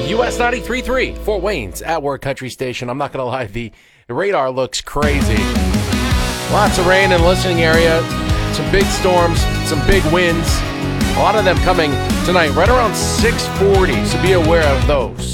US 93.3, Fort Wayne's at Work Country Station. I'm not going to lie, the radar looks crazy. Lots of rain in the listening area, some big storms, some big winds. A lot of them coming tonight, right around 6:40, so be aware of those.